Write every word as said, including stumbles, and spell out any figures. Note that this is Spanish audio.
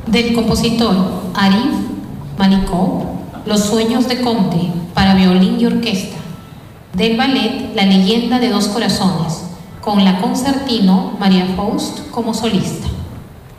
Del compositor Arif Malikov, Los sueños de Comte, para violín y orquesta. Del ballet La leyenda de dos corazones, con la concertino María Faust como solista.